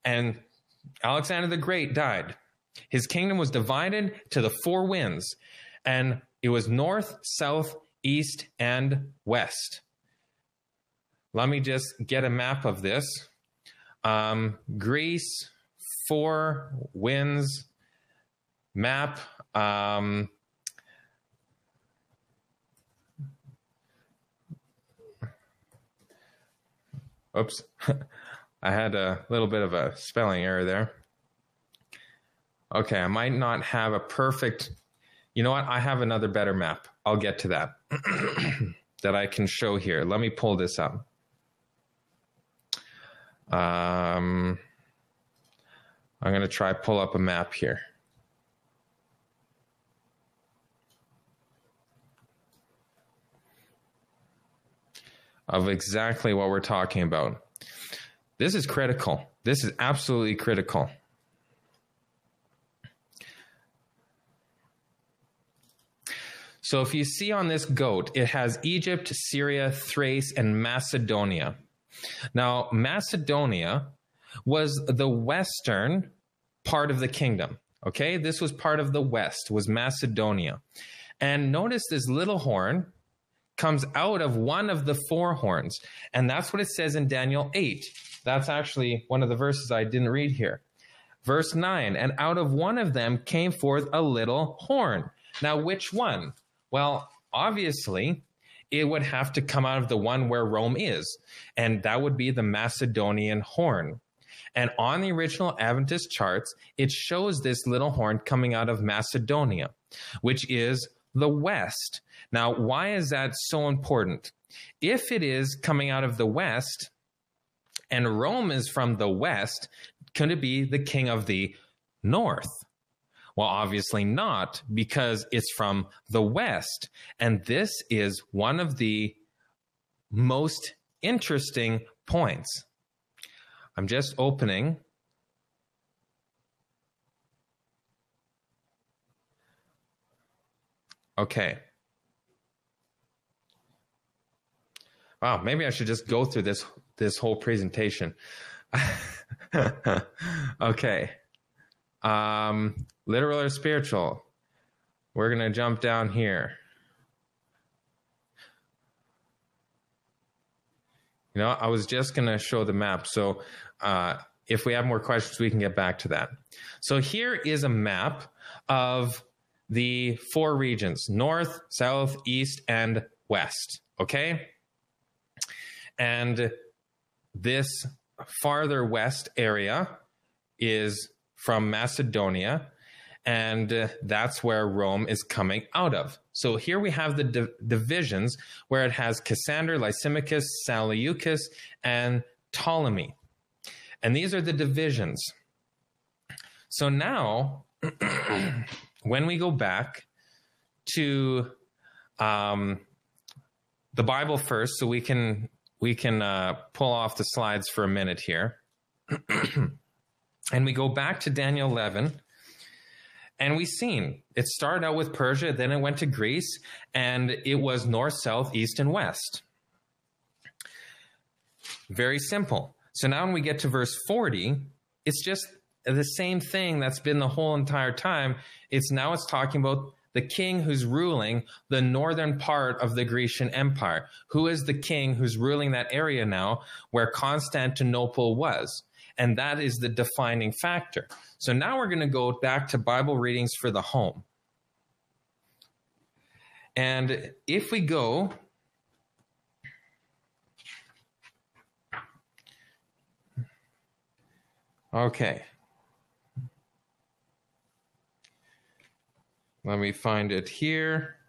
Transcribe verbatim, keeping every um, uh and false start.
and Alexander the Great died. His kingdom was divided to the four winds, and it was north, south, east, and west. Let me just get a map of this. Um, Greece, four winds, map. Um, oops, I had a little bit of a spelling error there. Okay, I might not have a perfect, you know what? I have another better map. I'll get to that, that I can show here. Let me pull this up. Um, I'm going to try pull up a map here. Of exactly what we're talking about. This is critical. This is absolutely critical. So if you see on this goat, it has Egypt, Syria, Thrace, and Macedonia. Now, Macedonia was the western part of the kingdom. Okay, this was part of the west, was Macedonia. And notice this little horn comes out of one of the four horns. And that's what it says in Daniel eight. That's actually one of the verses I didn't read here. Verse nine, and out of one of them came forth a little horn. Now, which one? Well, obviously, it would have to come out of the one where Rome is, and that would be the Macedonian horn. And on the original Adventist charts, it shows this little horn coming out of Macedonia, which is the west. Now, why is that so important? If it is coming out of the west, and Rome is from the west, could it be the king of the north? Well, obviously not, because it's from the west. And this is one of the most interesting points. I'm just opening. Okay. Wow, maybe I should just go through this, this whole presentation. Okay. Um, literal or spiritual? We're going to jump down here. You know, I was just going to show the map. So uh, if we have more questions, we can get back to that. So here is a map of the four regions, north, south, east, and west. Okay? And this farther west area is from Macedonia, and uh, that's where Rome is coming out of. So here we have the di divisions where it has Cassander, Lysimachus, Seleucus, and Ptolemy. And these are the divisions. So now, when we go back to um, the Bible first, so we can, we can uh, pull off the slides for a minute here. And we go back to Daniel eleven, and we've seen it started out with Persia, then it went to Greece, and it was north, south, east, and west. Very simple. So now when we get to verse forty, it's just the same thing that's been the whole entire time. It's now it's talking about the king who's ruling the northern part of the Grecian Empire. Who is the king who's ruling that area now where Constantinople was? And that is the defining factor. So now we're going to go back to Bible readings for the home. And if we go okay. Let me find it here.